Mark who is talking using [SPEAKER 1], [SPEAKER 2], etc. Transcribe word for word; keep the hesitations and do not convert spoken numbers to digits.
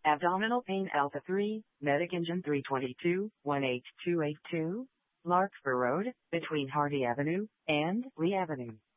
[SPEAKER 1] Abdominal pain Alpha three, Medic Engine three twenty-two, one eight two eight two, Larkspur Road, between Hardy Avenue and Lee Avenue.